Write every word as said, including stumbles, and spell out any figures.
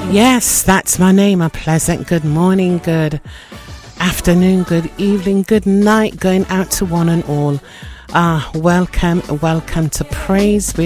Yes, that's my name. A pleasant good morning, good afternoon, good evening, good night going out to one and all. Ah, welcome, welcome to Praise